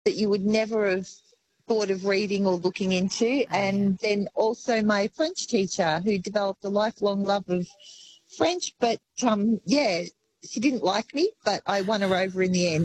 that you would never have thought of reading or looking into. And then also my French teacher who developed a lifelong love of French. But, she didn't like me, but I won her over in the end.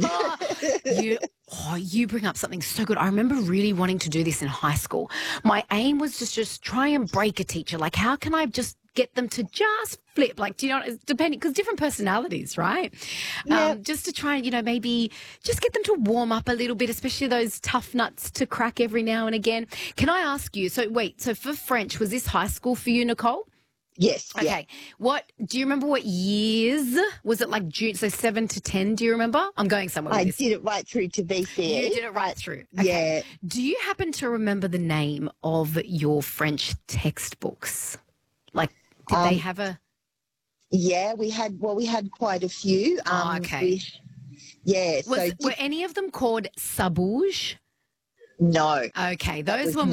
You bring up something so good. I remember really wanting to do this in high school. My aim was to just try and break a teacher. Like, how can I just get them to just flip? Like, do you know, it's depending, because different personalities, right? Yeah. Just to try and, maybe just get them to warm up a little bit, especially those tough nuts to crack every now and again. Can I ask you, so for French, was this high school for you, Nicole? Yes. Okay. Yeah. Do you remember what years? Was it like June, so 7 to 10? Do you remember? I'm going somewhere with this. I did it right through to BCE. You did it right through. Okay. Yeah. Do you happen to remember the name of your French textbooks? Like, did they have a... Yeah, we had quite a few. Okay. Were any of them called Sabouge? No. Okay, those were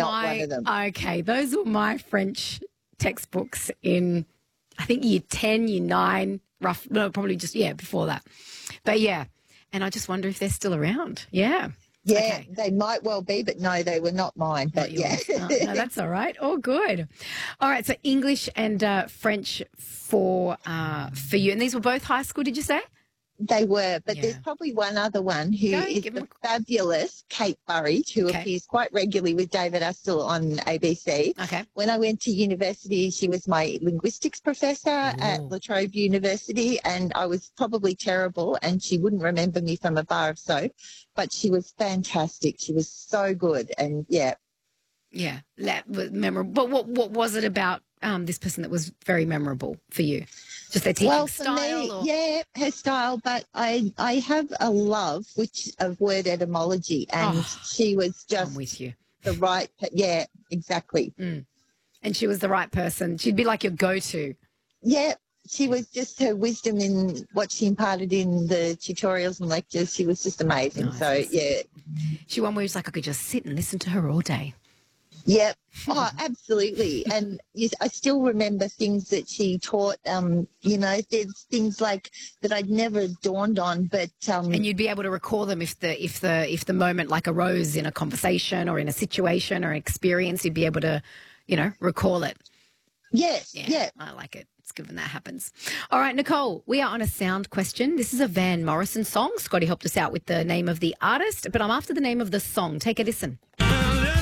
my French textbooks in, I think, year 10, year 9, probably just, before that. But, and I just wonder if they're still around. Yeah. Yeah, okay. They might well be, but no, they were not mine. But yeah. No, that's all right. Oh, good. All right, so English and French for you. And these were both high school, did you say? They were, but there's probably one other one who is the fabulous Kate Burridge, who appears quite regularly with David Astle on ABC. Okay. When I went to university, she was my linguistics professor at La Trobe University, and I was probably terrible, and she wouldn't remember me from a bar of soap, but she was fantastic. She was so good, and Yeah, that was memorable. But what was it about this person that was very memorable for you? Just their teaching style? Her style, but I have a love of word etymology, and she was just I'm with you. The right, exactly. Mm. And she was the right person. She'd be like your go-to. Yeah, she was just, her wisdom in what she imparted in the tutorials and lectures, she was just amazing. Nice. So, yeah. She one where it's like I could just sit and listen to her all day. Yep. Oh, absolutely. And I still remember things that she taught. There's things like that I'd never dawned on, but and you'd be able to recall them if the moment like arose in a conversation or in a situation or an experience, you'd be able to, recall it. Yes. Yeah. I like it. It's good when that happens. All right, Nicole, we are on a sound question. This is a Van Morrison song. Scotty helped us out with the name of the artist, but I'm after the name of the song. Take a listen.